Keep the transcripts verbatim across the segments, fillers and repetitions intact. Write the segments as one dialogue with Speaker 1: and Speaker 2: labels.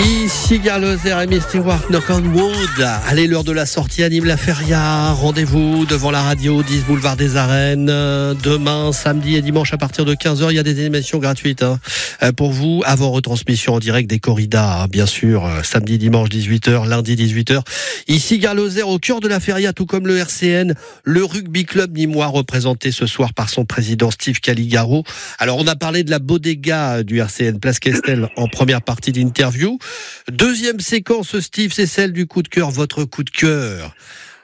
Speaker 1: Ici Gare Lozère et Misty Work Knock on Wood. Allez, l'heure de la sortie anime la Feria. Rendez-vous devant la radio dix boulevard des Arènes. Demain, samedi et dimanche à partir de quinze heures, il y a des animations gratuites hein, pour vous. Avant retransmission en direct des corridas, hein, bien sûr. Samedi, dimanche dix-huit heures, lundi dix-huit heures. Ici Gare Lozère au cœur de la Feria, tout comme le R C N, le rugby club nîmois représenté ce soir par son président Steve Caligaro. Alors on a parlé de la bodega du R C N Place Questel en première partie d'interview. Deuxième séquence, Steve, c'est celle du coup de cœur, votre coup de cœur.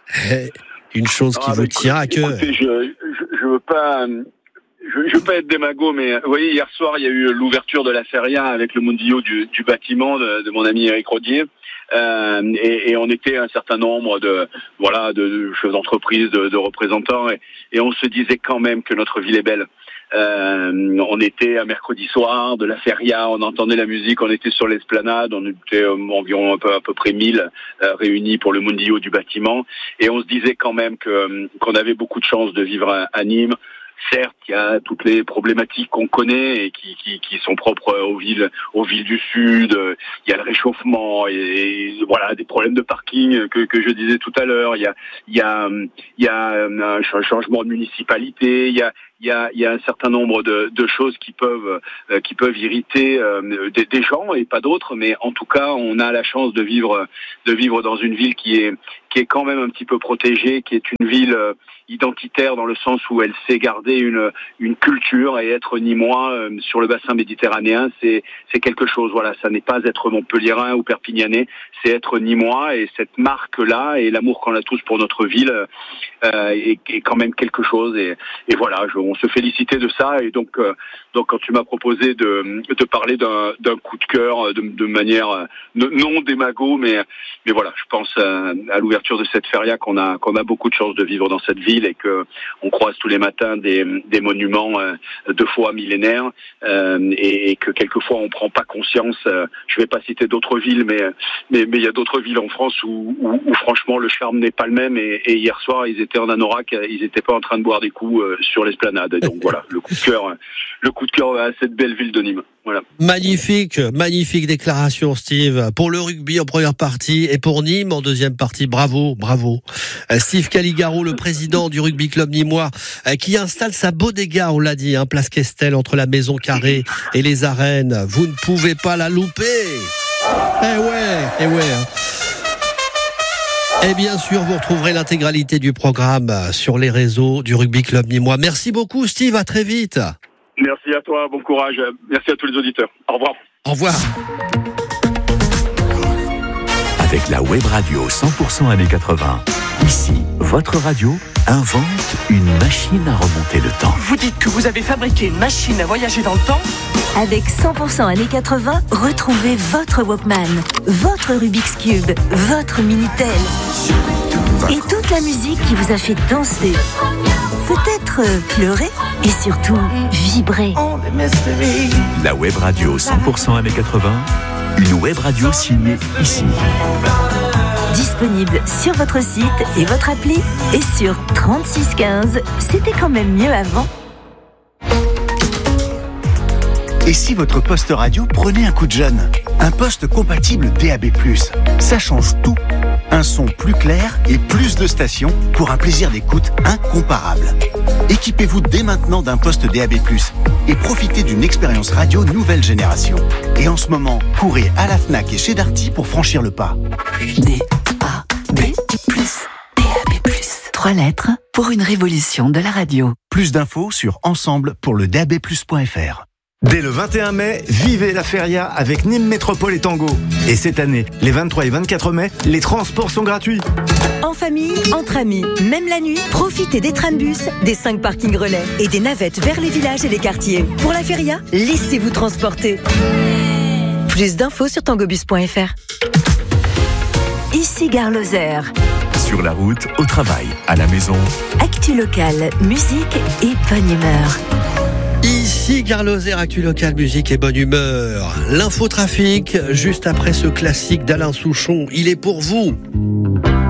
Speaker 1: Une chose qui ah, vous écoute, tient à cœur.
Speaker 2: Écoutez, je, je, je veux pas, je, je veux pas être démago, mais vous voyez, hier soir, il y a eu l'ouverture de la Feria avec le Mondio du, du bâtiment de, de mon ami Eric Rodier. Euh, et, et on était un certain nombre de voilà de, de chefs d'entreprise, de, de représentants, et, et on se disait quand même que notre ville est belle. Euh, on était un mercredi soir de la Feria, on entendait la musique, on était sur l'esplanade, on était euh, environ un peu, à peu près mille euh, réunis pour le Mondio du bâtiment, et on se disait quand même que qu'on avait beaucoup de chance de vivre à, à Nîmes. Certes, il y a toutes les problématiques qu'on connaît et qui, qui, qui sont propres aux villes, aux villes du Sud. Il y a le réchauffement et, et voilà des problèmes de parking que, que je disais tout à l'heure. Il y a, il y a, il y a un changement de municipalité. Il y a, il y a, il y a un certain nombre de, de choses qui peuvent, euh, qui peuvent irriter euh, des, des gens et pas d'autres. Mais en tout cas, on a la chance de vivre, de vivre dans une ville qui est, qui est quand même un petit peu protégée, qui est une ville euh, identitaire dans le sens où elle sait garder une une culture, et être nîmois euh, sur le bassin méditerranéen, c'est c'est quelque chose. Voilà, ça n'est pas être montpelliérain ou perpignanais, c'est être nîmois, et cette marque là et l'amour qu'on a tous pour notre ville euh, est, est quand même quelque chose. Et, et voilà, je, on se félicitait de ça. Et donc euh, donc quand tu m'as proposé de de parler d'un d'un coup de cœur de, de manière non démago, mais mais voilà, je pense à, à l'ouverture de cette feria qu'on a qu'on a beaucoup de chance de vivre dans cette ville, et que on croise tous les matins des des monuments euh, de foi millénaires, euh, et, et que quelquefois on prend pas conscience. Euh, je vais pas citer d'autres villes, mais mais mais il y a d'autres villes en France où, où, où franchement le charme n'est pas le même. Et, et hier soir ils étaient en anorak, ils étaient pas en train de boire des coups euh, sur l'esplanade. Et donc voilà, le coup de cœur, le coup de cœur à cette belle ville de Nîmes. Voilà.
Speaker 1: Magnifique, magnifique déclaration, Steve. Pour le rugby en première partie et pour Nîmes en deuxième partie. Bravo, bravo. Steve Caligaro, le président du rugby club nîmois, qui installe sa bodega, on l'a dit, hein, place Questel, entre la Maison Carrée et les Arènes. Vous ne pouvez pas la louper. Eh ouais, eh ouais. Et bien sûr, vous retrouverez l'intégralité du programme sur les réseaux du rugby club nîmois. Merci beaucoup, Steve. À très vite.
Speaker 2: Merci à toi, bon courage. Merci à tous les auditeurs. Au revoir.
Speaker 1: Au revoir.
Speaker 3: Avec la web radio cent pour cent années quatre-vingts, ici, votre radio invente une machine à remonter le temps.
Speaker 4: Vous dites que vous avez fabriqué une machine à voyager dans le temps ?
Speaker 5: Avec cent pour cent années quatre-vingts, retrouvez votre Walkman, votre Rubik's Cube, votre Minitel et toute la musique qui vous a fait danser, peut-être pleurer et surtout vibrer.
Speaker 3: La web radio cent pour cent années quatre-vingts, une web radio signée ici.
Speaker 5: Disponible sur votre site et votre appli et sur trente-six quinze. C'était quand même mieux avant.
Speaker 6: Et si votre poste radio prenait un coup de jeune ? Un poste compatible D A B plus. Ça change tout. Un son plus clair et plus de stations pour un plaisir d'écoute incomparable. Équipez-vous dès maintenant d'un poste D A B plus et profitez d'une expérience radio nouvelle génération. Et en ce moment, courez à la Fnac et chez Darty pour franchir le pas.
Speaker 7: D A B plus. D A B plus. Trois lettres pour une révolution de la radio.
Speaker 6: Plus d'infos sur ensemble pour le D A B plus point F R.
Speaker 8: Dès le vingt et un mai, vivez la Feria avec Nîmes Métropole et Tango. Et cette année, les vingt-trois et vingt-quatre mai, les transports sont gratuits.
Speaker 9: En famille, entre amis, même la nuit, profitez des trambus, des cinq parkings relais et des navettes vers les villages et les quartiers. Pour la Feria, laissez-vous transporter. Plus d'infos sur tangobus point F R.
Speaker 5: Ici Gare Lozère.
Speaker 3: Sur la route, au travail, à la maison.
Speaker 5: Actu locale, musique et bonne humeur.
Speaker 1: Ici Gare Lozère, actu local, musique et bonne humeur. L'infotrafic, juste après ce classique d'Alain Souchon, il est pour vous.